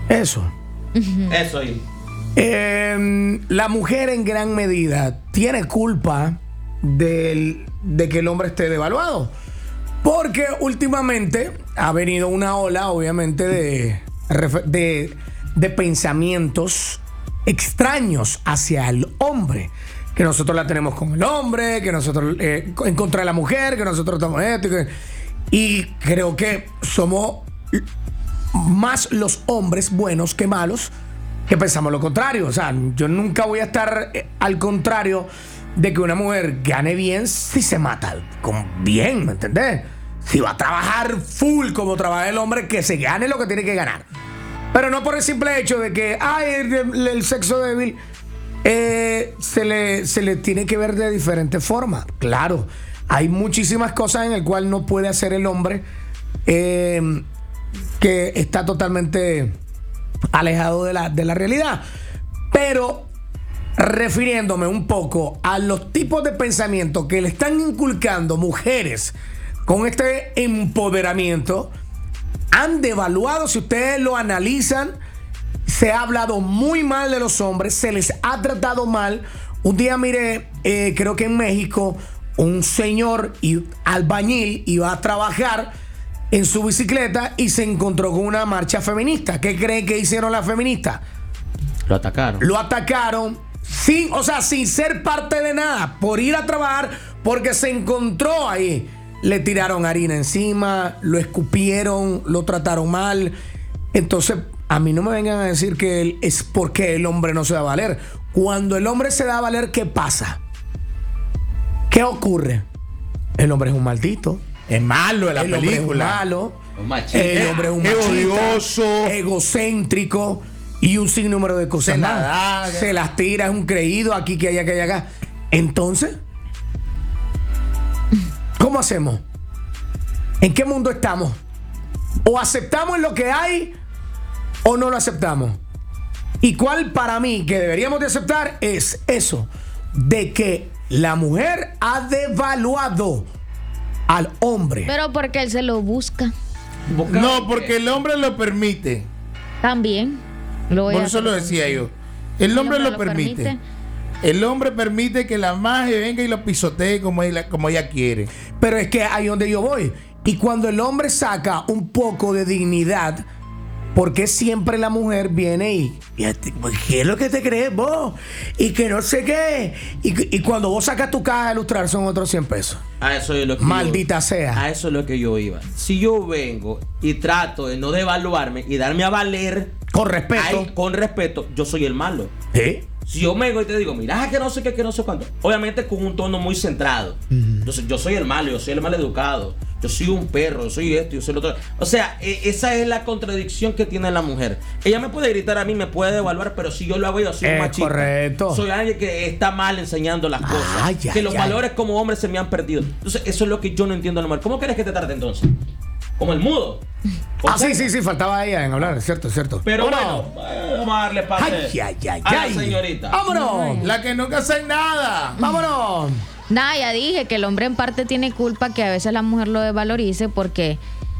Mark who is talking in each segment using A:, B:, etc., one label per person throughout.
A: Eso.
B: Eso ahí.
A: La mujer en gran medida tiene culpa de que el hombre esté devaluado. Porque últimamente ha venido una ola, obviamente, de pensamientos extraños hacia el hombre. Que nosotros la tenemos con el hombre, que nosotros en contra de la mujer, que nosotros estamos esto. Y creo que somos más los hombres buenos que malos, que pensamos lo contrario. O sea, yo nunca voy a estar al contrario de que una mujer gane bien si se mata bien, ¿me entendés? Si va a trabajar full como trabaja el hombre, que se gane lo que tiene que ganar. Pero no por el simple hecho de que el sexo débil se le tiene que ver de diferente forma. Claro, hay muchísimas cosas en las cuales no puede hacer el hombre que está totalmente alejado de la realidad. Pero refiriéndome un poco a los tipos de pensamiento que le están inculcando mujeres con este empoderamiento, han devaluado, si ustedes lo analizan, se ha hablado muy mal de los hombres, se les ha tratado mal. Un día miré, creo que en México, un señor albañil iba a trabajar en su bicicleta y se encontró con una marcha feminista. ¿Qué creen que hicieron las feministas?
B: Lo atacaron.
A: Lo atacaron sin ser parte de nada, por ir a trabajar, porque se encontró ahí. Le tiraron harina encima, lo escupieron, lo trataron mal. Entonces, a mí no me vengan a decir que es porque el hombre no se da a valer. Cuando el hombre se da a valer, ¿qué pasa? ¿Qué ocurre? El hombre es un maldito.
C: Es malo en la película.
A: El hombre es malo.
B: Un machista.
A: El hombre es un machista,
C: odioso,
A: egocéntrico y un sinnúmero de cosas más. Se las tira, es un creído aquí, que allá, que allá, acá. Entonces, ¿cómo hacemos? ¿En qué mundo estamos? ¿O aceptamos lo que hay o no lo aceptamos? Y cuál para mí que deberíamos de aceptar es eso, de que la mujer ha devaluado al hombre.
D: Pero porque él se lo busca.
C: No, porque el hombre lo permite.
D: También.
C: Por eso lo decía yo. El hombre lo permite. El hombre permite que la magia venga y lo pisotee como ella quiere.
A: Pero es que ahí donde yo voy. Y cuando el hombre saca un poco de dignidad, ¿por qué siempre la mujer viene y ¿qué es lo que te crees vos? Y que no sé qué. Y cuando vos sacas tu caja de ilustrar son otros 100 pesos.
B: A eso es lo que
A: Maldita sea.
B: A eso es lo que yo iba. Si yo vengo y trato de no devaluarme y darme a valer
A: con respeto,
B: yo soy el malo.
A: ¿Sí?
B: Si yo vengo y te digo, mira, que no sé qué, que no sé cuánto, obviamente con un tono muy centrado. Entonces, yo soy el malo, yo soy el mal educado, yo soy un perro, yo soy esto, yo soy lo otro. O sea, esa es la contradicción que tiene la mujer. Ella me puede gritar a mí, me puede devaluar, pero si yo lo hago, yo soy un machista.
A: Correcto.
B: Soy alguien que está mal enseñando las cosas. Que los valores como hombre se me han perdido. Entonces, eso es lo que yo no entiendo de la mujer. ¿Cómo quieres que te trate entonces? ¿Como el mudo?
A: Sí, faltaba ella en hablar, cierto.
B: Pero bueno, vamos a darle pase a la señorita.
A: ¡Vámonos!
C: La que nunca hace nada.
A: ¡Vámonos!
D: Nada, ya dije que el hombre en parte tiene culpa que a veces la mujer lo desvalorice porque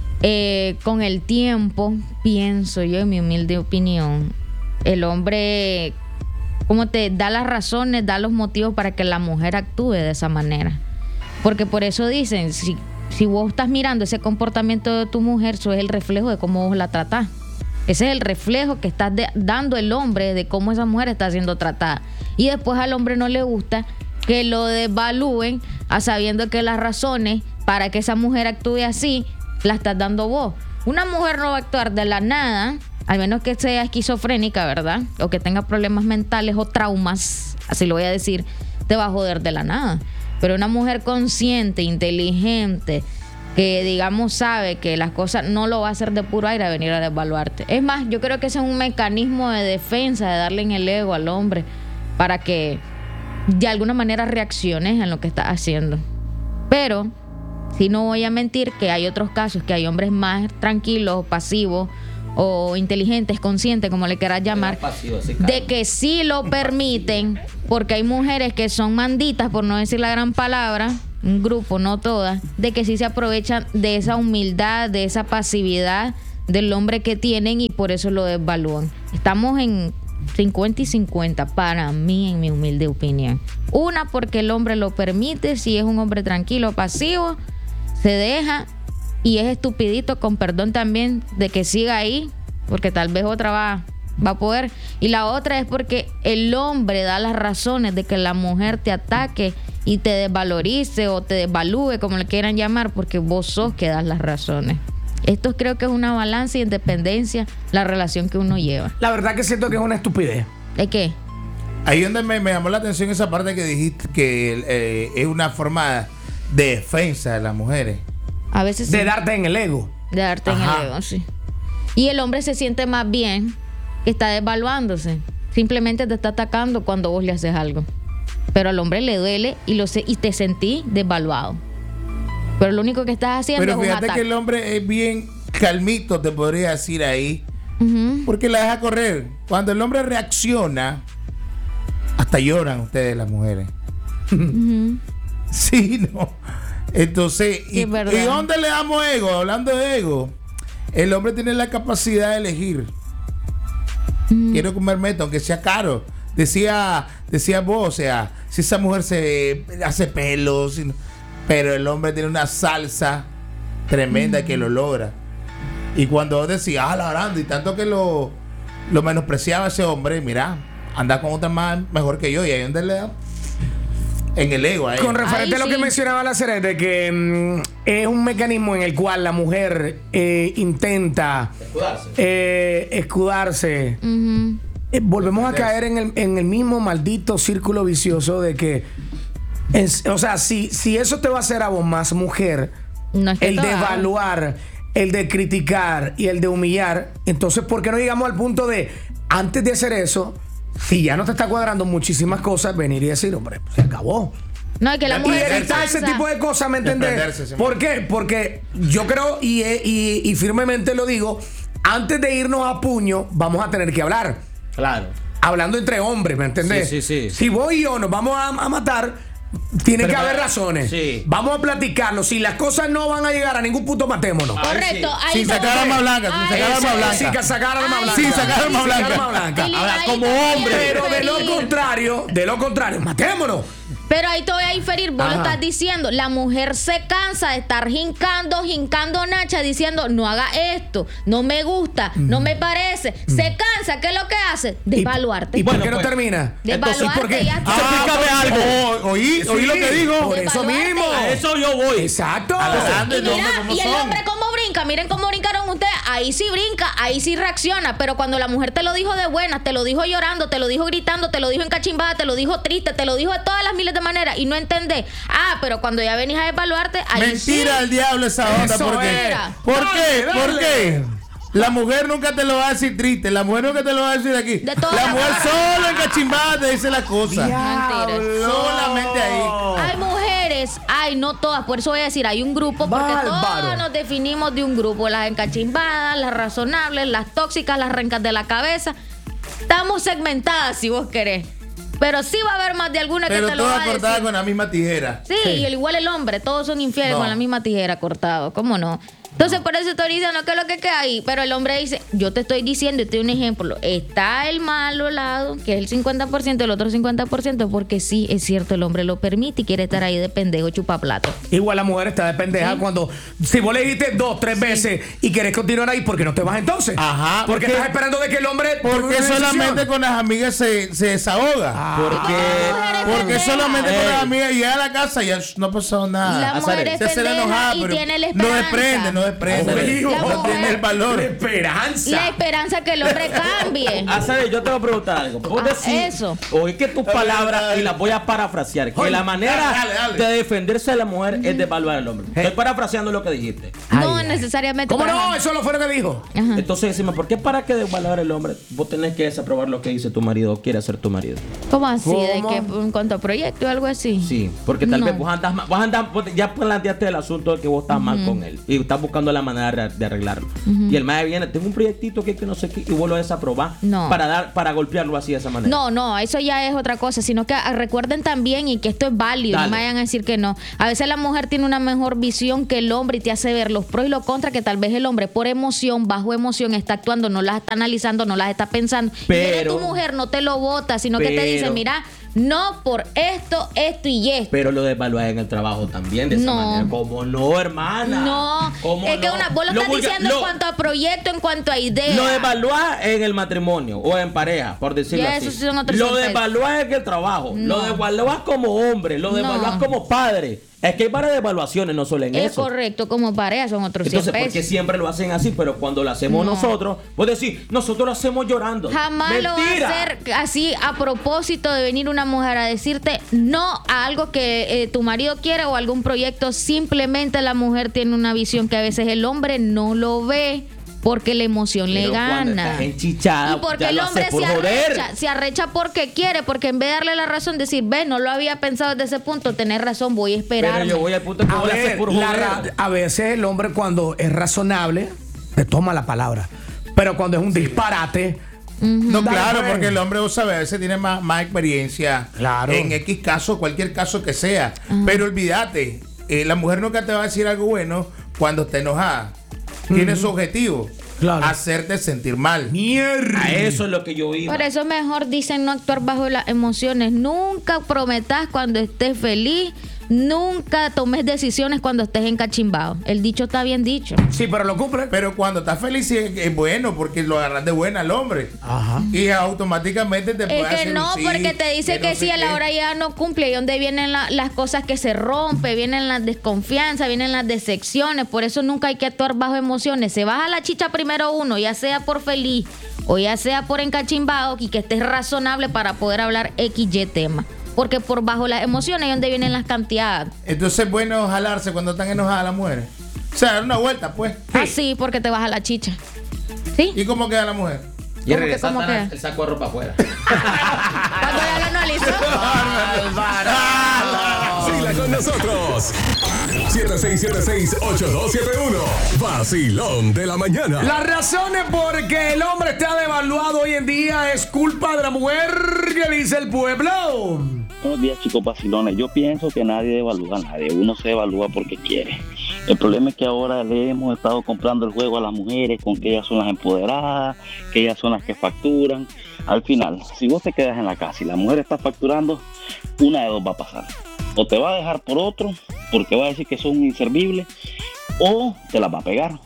D: con el tiempo, pienso yo, en mi humilde opinión, el hombre como te da las razones, da los motivos para que la mujer actúe de esa manera. Porque por eso dicen, si vos estás mirando ese comportamiento de tu mujer, eso es el reflejo de cómo vos la tratás. Ese es el reflejo que está dando el hombre de cómo esa mujer está siendo tratada. Y después al hombre no le gusta que lo devalúen sabiendo que las razones para que esa mujer actúe así las estás dando vos. Una mujer no va a actuar de la nada, al menos que sea esquizofrénica, ¿verdad? O que tenga problemas mentales o traumas, así lo voy a decir, te va a joder de la nada. Pero una mujer consciente, inteligente, que digamos sabe que las cosas no lo va a hacer de puro aire a venir a devaluarte. Es más, yo creo que ese es un mecanismo de defensa, de darle en el ego al hombre para que de alguna manera reacciones en lo que está haciendo. Pero sí, no voy a mentir que hay otros casos que hay hombres más tranquilos, pasivos o inteligentes, conscientes, como le quieras llamar, de que sí lo permiten, porque hay mujeres que son manditas, por no decir la gran palabra, un grupo, no todas, de que sí se aprovechan de esa humildad, de esa pasividad del hombre que tienen y por eso lo desvalúan. Estamos en 50 y 50 para mí, en mi humilde opinión. Una, porque el hombre lo permite, si es un hombre tranquilo, pasivo, se deja y es estupidito, con perdón también, de que siga ahí, porque tal vez otra va a poder. Y la otra es porque el hombre da las razones de que la mujer te ataque y te desvalorice o te desvalúe, como le quieran llamar, porque vos sos que das las razones. Esto creo que es una balanza y independencia la relación que uno lleva.
A: La verdad que siento que es una estupidez.
D: ¿De qué?
C: Ahí donde me llamó la atención esa parte que dijiste que es una forma de defensa de las mujeres.
D: A veces
A: De
D: sí.
A: darte en el ego.
D: De darte en
C: Ajá.
D: el ego, sí. Y el hombre se siente más bien que está desvaluándose. Simplemente te está atacando cuando vos le haces algo. Pero al hombre le duele y te sentí desvaluado. Pero lo único que estás haciendo
C: Pero
D: es un
C: fíjate
D: ataque.
C: que el hombre es bien calmito, te podría decir ahí.
D: Ujú.
C: Porque la deja correr. Cuando el hombre reacciona, hasta lloran ustedes las mujeres. Sí, no. Entonces,
D: Sí, es verdad.
C: ¿y dónde le damos ego? Hablando de ego, el hombre tiene la capacidad de elegir. Quiero comerme esto, aunque sea caro. Decía vos, o sea, si esa mujer se hace pelos, pero el hombre tiene una salsa tremenda que lo logra. Y cuando vos decías, la grande, y tanto que lo menospreciaba ese hombre, mira, anda con otra más mejor que yo, y ahí donde le da en el ego a ella.
A: Con referente
D: Ahí
A: a lo que
D: sí.
A: mencionaba la Cere, de que es un mecanismo en el cual la mujer intenta escudarse.
D: Ujú.
A: Volvemos a caer en el mismo maldito círculo vicioso de que, o sea, si eso te va a hacer a vos más mujer,
D: No es que
A: el de
D: todas.
A: evaluar, el de criticar y el de humillar, entonces, ¿por qué no llegamos al punto de, antes de hacer eso, si ya no te está cuadrando muchísimas cosas, venir y decir, hombre, se acabó?
D: No, es que la
C: Y
A: Y
D: mujer se
A: evitar ese
D: cansa.
A: tipo de cosas, ¿me entendés?
C: Desprenderse, sí.
A: ¿Por qué? Porque yo creo y firmemente lo digo, antes de irnos a puño, vamos a tener que hablar.
B: Claro.
A: Hablando entre hombres, ¿me entendés?
B: Sí, sí, sí.
A: Si vos y yo nos vamos a matar, tiene que
B: Pero-
A: haber razones.
B: Sí.
A: Vamos a platicarlo. Si las cosas no van a llegar a ningún punto, matémonos.
D: Correcto.
B: sí.
D: ahí
C: Sin
D: no-
C: sacar arma blanca, sin
D: Ahí
C: sacar arma
D: no-
C: blanca.
A: Sin sacar arma
D: Ay,
A: blanca.
C: Sin sacar arma
A: Sin
C: blanca.
A: arma blanca.
D: Lili,
B: Ahora,
D: ahí
B: como
D: te voy a
B: hombre.
A: Pero de lo
D: diferir.
A: contrario, matémonos.
D: Pero ahí te voy a diferir, vos
A: Ajá.
D: lo estás diciendo. La mujer se cansa de estar hincando nacha, diciendo, no haga esto, no me gusta, no me parece. Se cansa, ¿qué es lo que hace? Devaluarte.
A: ¿Y por
B: Bueno,
A: qué no
B: pues,
A: termina?
D: Devaluarte,
A: ¿y por qué?
D: ya está.
B: Explícame algo.
C: Oí lo que dijo.
A: Por eso
D: Devaluarte.
A: mismo.
B: A eso yo voy.
A: Exacto.
C: Adelante.
D: Y,
C: el hombre
D: mira,
C: como
D: y el
C: son.
D: hombre cómo brinca, miren cómo brincaron ustedes, ahí sí brinca, ahí sí reacciona, pero cuando la mujer te lo dijo de buenas, te lo dijo llorando, te lo dijo gritando, te lo dijo encachimbada, te lo dijo triste, te lo dijo de todas las miles de maneras y no entendés. Pero cuando ya venís a evaluarte, ahí
C: Mentira
D: sí.
C: al diablo esa onda.
A: Eso
C: ¿Por qué?
A: es.
C: ¿Por
A: Dale,
C: qué?
A: dale.
C: ¿Por qué? La mujer nunca te lo va a decir triste. La mujer nunca te lo va a decir aquí.
D: De todas
C: La mujer
D: las-
C: solo en cachimbada te dice las cosas.
D: Mentiras.
C: Solamente ahí.
D: Hay mujeres, no todas, por eso voy a decir, hay un grupo, porque
A: Bárbaro.
D: todas nos definimos de un grupo, las encachimbadas, las razonables, las tóxicas, las rencas de la cabeza. Estamos segmentadas si vos querés. Pero sí va a haber más de alguna que
C: Pero
D: te lo va
C: todas
D: a
C: cortadas
D: decir.
C: con la misma tijera.
D: Sí, y al igual el hombre, todos son infieles
C: No.
D: con la misma tijera cortado, ¿cómo no? Entonces por eso estoy diciendo que es lo que queda ahí, pero el hombre dice, yo te estoy diciendo, y te doy un ejemplo, está el malo lado, que es el 50%, el otro 50%, porque sí, es cierto, el hombre lo permite y quiere estar ahí de pendejo chupaplato.
A: Igual la mujer está de pendeja cuando, si vos le dijiste 2, 3 veces y querés continuar ahí, ¿por qué no te vas entonces?
C: Ajá,
A: Porque
C: porque-
A: estás esperando de que el hombre tome
C: Porque
A: una
C: solamente
A: decisión.
C: con las amigas se desahoga. Porque solamente con las amigas llega a la casa y ya no pasó nada.
D: La mujer
C: Se
D: es
C: hace la
D: pendeja
C: enojada,
D: y
C: pero
D: tiene la
C: no
D: esperanza.
C: desprende.
A: Oye,
D: La
C: No
D: mujer-
C: tiene el valor.
A: La esperanza.
D: La esperanza que el hombre cambie.
B: Azare, yo te voy a preguntar algo. Vos decís,
D: eso.
B: oí que tus palabras,
C: dale.
B: y las voy a parafrasear, que
A: Oye,
B: la manera
C: dale.
B: de defenderse de la mujer es devaluar al hombre. Estoy parafraseando lo que dijiste.
D: No
A: Ay, ay.
D: necesariamente.
A: ¿Cómo
D: para
A: no?
D: nada.
A: Eso lo fue lo que dijo.
D: Ajá.
B: Entonces decime, ¿por qué para que devaluar al hombre vos tenés que desaprobar lo que dice tu marido o quiere hacer tu marido?
D: ¿Cómo así? ¿De
A: ¿Cómo?
D: que en cuanto a proyecto o algo así?
B: Sí, porque tal
D: No.
B: vez vos ya planteaste el asunto de que vos estás mal con él y estás buscando la manera de arreglarlo. Y el mae viene, tengo un proyectito que no sé qué, y vuelvo a desaprobar para golpearlo así de esa manera.
D: No, eso ya es otra cosa, sino que recuerden también, y que esto es válido,
B: Dale.
D: no me vayan a decir que no. A veces la mujer tiene una mejor visión que el hombre y te hace ver los pros y los contras, que tal vez el hombre por emoción, bajo emoción, está actuando, no las está analizando, no las está pensando.
B: Pero,
D: y viene tu mujer, no te lo bota, sino que te dice, mira, no por esto y esto.
B: Pero lo desvalúas en el trabajo también de esa manera. ¿Cómo no, hermana?
D: No, es que vos lo estás diciendo en cuanto a proyecto, en cuanto a idea.
B: Lo desvalúas en el matrimonio o en pareja, por decirlo
D: Ya,
B: así.
D: esos son otros
B: Lo
D: aspectos.
B: desvalúas en el trabajo.
D: No.
B: Lo desvalúas como hombre. Lo desvalúas como padre. Es que hay varias devaluaciones, no solo en
D: Es
B: eso.
D: correcto, como pareja son otros 100
B: Entonces,
D: pesos.
B: porque siempre lo hacen así, pero cuando lo hacemos nosotros, vos decís, nosotros lo hacemos llorando.
D: Jamás
B: Mentira.
D: lo va a hacer así a propósito de venir una mujer a decirte no a algo que tu marido quiere o algún proyecto. Simplemente la mujer tiene una visión que a veces el hombre no lo ve porque la emoción le
B: Pero cuando
D: gana.
B: estás enchichada,
D: Y porque
B: ya
D: el
B: lo
D: hombre
B: haces por joder.
D: se arrecha porque quiere, porque en vez de darle la razón, decir, ve, no lo había pensado desde ese punto, tenés razón, voy a esperar.
B: Pero yo voy al punto que vos lo haces por joder.
A: A veces el hombre, cuando es razonable, te toma la palabra. Pero cuando es un disparate,
C: No,
A: Dale,
C: claro,
A: pues.
C: porque el hombre, vos sabés, a veces tiene más experiencia
A: Claro.
C: en X caso, cualquier caso que sea. Pero olvídate, la mujer nunca te va a decir algo bueno cuando está enojada. Tiene su objetivo,
A: Claro.
C: hacerte sentir mal.
A: mierda.
B: A eso es lo que yo iba.
D: Por eso mejor dicen no actuar bajo las emociones. Nunca prometas cuando estés feliz. Nunca tomes decisiones cuando estés encachimbado. El dicho está bien dicho.
A: Sí, pero lo cumple.
C: Pero cuando estás feliz sí es bueno, porque lo agarras de buena al hombre.
A: Ajá.
C: Y automáticamente te puede
D: Es que
C: hacer
D: no,
C: un sí,
D: porque te dice que
C: no
D: sí,
C: sé
D: a la
C: qué.
D: hora ya no cumple. Y donde vienen las cosas que se rompen, vienen las desconfianzas, vienen las decepciones. Por eso nunca hay que actuar bajo emociones. Se baja la chicha primero uno, ya sea por feliz o ya sea por encachimbado, y que estés razonable para poder hablar XY tema. Porque por bajo las emociones es donde vienen las cantidades.
C: Entonces es bueno jalarse cuando están enojadas las mujeres. O sea, dar una vuelta, pues.
D: Así, porque te baja la chicha. ¿Sí?
C: ¿Y cómo queda la mujer?
B: Y
D: ¿Cómo que-
B: regresar
D: cómo que?
B: el saco de ropa afuera.
D: Cuando ya lo analizó.
E: Síguela con nosotros. 7676-8271. Vacilón de la mañana.
A: Las razones por que el hombre está devaluado hoy en día es culpa de la mujer, que dice el pueblo.
F: Buenos días, chicos vacilones. Yo pienso que nadie devalúa a nadie. Uno se evalúa porque quiere. El problema es que ahora le hemos estado comprando el juego a las mujeres con que ellas son las empoderadas, que ellas son las que facturan. Al final, si vos te quedas en la casa y la mujer está facturando, una de dos va a pasar. O te va a dejar por otro, porque va a decir que son inservibles, o te las va a pegar.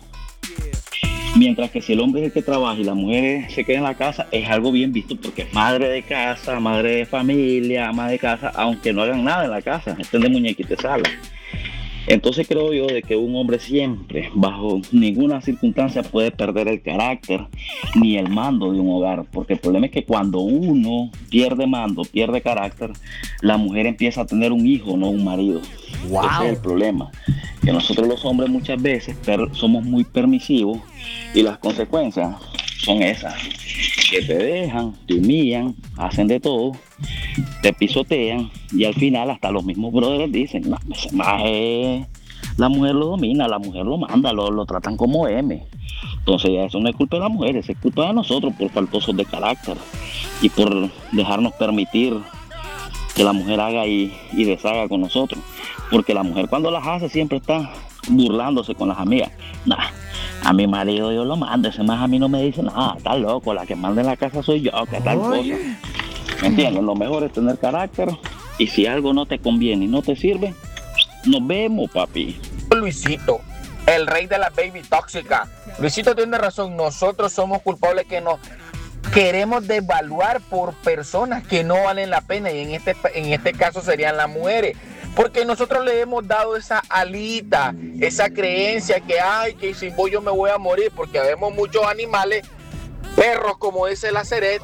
F: Mientras que si el hombre es el que trabaja y la mujer se queda en la casa, es algo bien visto porque es madre de casa, madre de familia, ama de casa, aunque no hagan nada en la casa, estén de muñequita de sala. Entonces creo yo de que un hombre siempre, bajo ninguna circunstancia, puede perder el carácter ni el mando de un hogar, porque el problema es que cuando uno pierde mando, pierde carácter, la mujer empieza a tener un hijo, no un marido.
A: Wow.
F: Ese es el problema, que nosotros los hombres muchas veces somos muy permisivos y las consecuencias son esas, que te dejan, te humillan, hacen de todo, te pisotean y al final hasta los mismos brothers dicen, no, ese maje, la mujer lo domina, la mujer lo manda, lo tratan como M. Entonces ya eso no es culpa de la mujer, es culpa de nosotros por faltosos de carácter y por dejarnos permitir que la mujer haga y deshaga con nosotros, porque la mujer cuando las hace siempre está burlándose con las amigas. Nah, a mi marido yo lo mando, ese más a mí no me dice nada, está loco, la que manda en la casa soy yo, que tal cosa. ¿Me entiendes? Lo mejor es tener carácter y si algo no te conviene y no te sirve, nos vemos, papi.
G: Luisito, el rey de la baby tóxica. Luisito tiene razón, nosotros somos culpables que nos queremos devaluar por personas que no valen la pena y en este caso serían las mujeres. Porque nosotros le hemos dado esa alita, esa creencia que ay, que sin vos yo me voy a morir, porque vemos muchos animales, perros como dice la Ceret,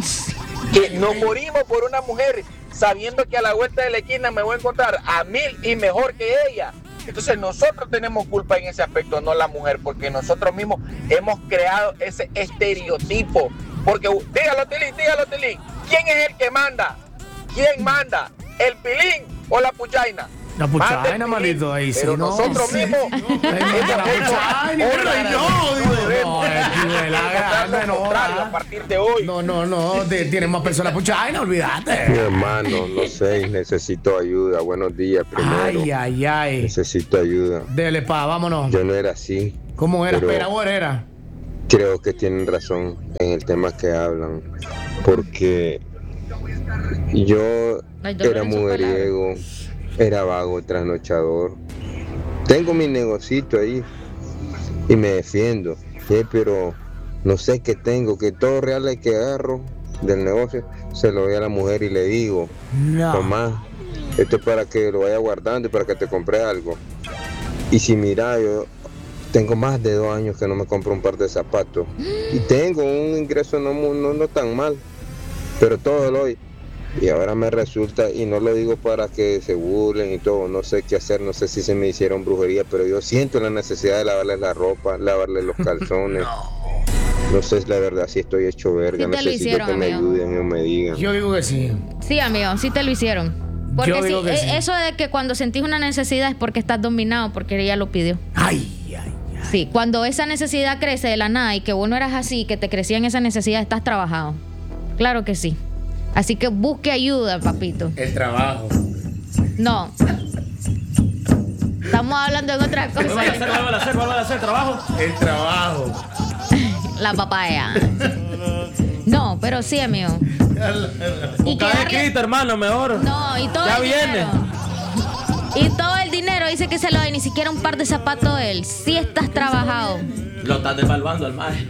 G: que nos morimos por una mujer sabiendo que a la vuelta de la esquina me voy a encontrar a 1000 y mejor que ella. Entonces nosotros tenemos culpa en ese aspecto, no la mujer, porque nosotros mismos hemos creado ese estereotipo. Porque dígalo Tilín, ¿quién es el que manda? ¿Quién manda? ¿El pilín o la puchaina?
A: La puchaina, malito, ahí sí,
G: pero
A: ¿no?
G: nosotros mismos
A: La puchaina,
G: a partir de hoy.
A: No, tienen más personas puchaina, olvídate.
H: Mi hermano, no sé, necesito ayuda. Buenos días, primero.
A: Ay.
H: Necesito ayuda.
A: Dele, vámonos.
H: Yo no era así.
A: ¿Cómo era?
H: pero
A: Espera, vos era.
H: Creo que tienen razón en el tema que hablan. Porque yo era mujeriego, era vago, trasnochador. Tengo mi negocito ahí y me defiendo, pero no sé qué tengo, que todo real que agarro del negocio se lo doy a la mujer y le digo, mamá, esto es para que lo vaya guardando y para que te compre algo. Y si mira, yo tengo más de 2 años que no me compro un par de zapatos y tengo un ingreso no tan mal, pero todo lo doy. Y ahora me resulta, y no lo digo para que se burlen y todo, no sé qué hacer, no sé si se me hicieron brujería, pero yo siento la necesidad de lavarles la ropa, lavarles los calzones. No sé, la verdad, si estoy hecho verga,
D: Sí te lo
H: necesito
D: hicieron,
H: que me
D: amigo.
H: ayuden o me digan.
A: Yo digo que sí.
D: Sí, amigo, sí te lo hicieron. Porque
A: Yo digo que sí.
D: eso de que cuando sentís una necesidad es porque estás dominado, porque ella lo pidió.
A: Ay.
D: Sí, cuando esa necesidad crece de la nada y que vos no eras así, que te crecía en esa necesidad, estás trabajado. Claro que sí. Así que busque ayuda, papito.
A: El trabajo.
D: No. Estamos hablando de otra cosa.
B: Vuelve a hacer trabajo.
A: El trabajo.
D: La papaya. No, pero sí, amigo. Y que
B: Cada
D: darle-
B: quita, hermano, mejor.
D: No, y todo
B: Ya
D: el
B: viene.
D: dinero. Y todo el dinero dice que se lo da, ni siquiera un par de zapatos él. Sí estás trabajado.
B: Lo estás devaluando al mar.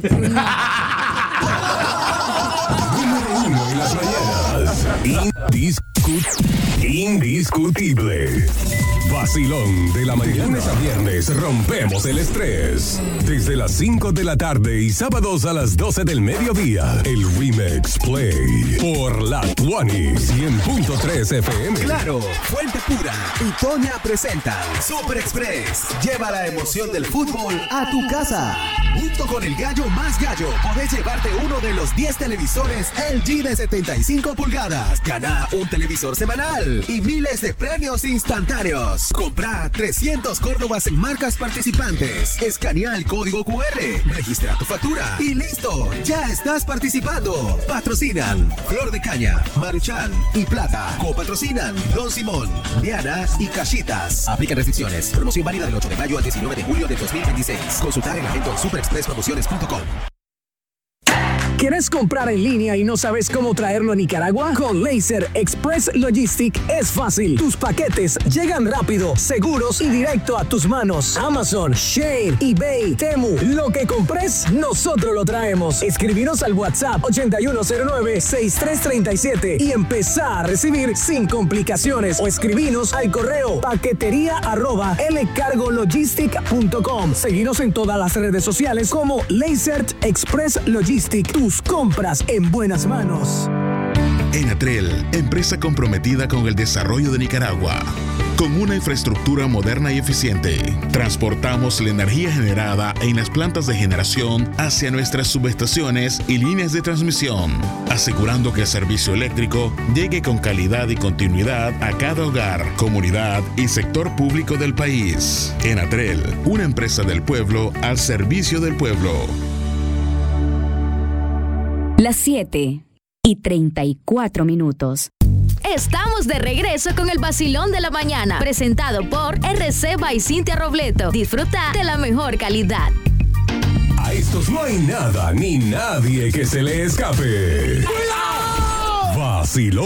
E: Número 1 en las mañanas. Indiscutible. Vacilón de la mañana a viernes, rompemos el estrés. Desde las 5 de la tarde y sábados a las 12 del mediodía. El Remix Play por la Tuani 100.3 FM.
I: Claro, Fuente Pura y Toña presentan Super Express. Lleva la emoción del fútbol a tu casa. Junto con el gallo más gallo, podés llevarte uno de los 10 televisores LG de 75 pulgadas. Gana un televisor semanal y miles de premios instantáneos. Compra 300 Córdobas en marcas participantes. Escanea el código QR, registra tu factura y listo, ya estás participando. Patrocinan Flor de Caña, Maruchan y Plata. Copatrocinan Don Simón, Diana y Cachitas. Aplican restricciones. Promoción válida del 8 de mayo al 19 de julio de 2026. Consultar el agente en superexpresspromociones.com.
J: ¿Quieres comprar en línea y no sabes cómo traerlo a Nicaragua? Con Laser Express Logistic es fácil. Tus paquetes llegan rápido, seguros y directo a tus manos. Amazon, Shein, eBay, Temu. Lo que compres, nosotros lo traemos. Escribinos al WhatsApp 8109-6337 y empezá a recibir sin complicaciones. O escribinos al correo paquetería@lcargologistic.com. Seguinos en todas las redes sociales como Laser Express Logistic. Tus compras en buenas manos.
K: Enatrel, empresa comprometida con el desarrollo de Nicaragua. Con una infraestructura moderna y eficiente, transportamos la energía generada en las plantas de generación hacia nuestras subestaciones y líneas de transmisión, asegurando que el servicio eléctrico llegue con calidad y continuidad a cada hogar, comunidad y sector público del país. Enatrel, una empresa del pueblo al servicio del pueblo.
L: Las 7:34. Estamos de regreso con el vacilón de la mañana, presentado por RC by Cintia Robleto. Disfruta de la mejor calidad.
E: A estos no hay nada ni nadie que se le escape. Vacilón.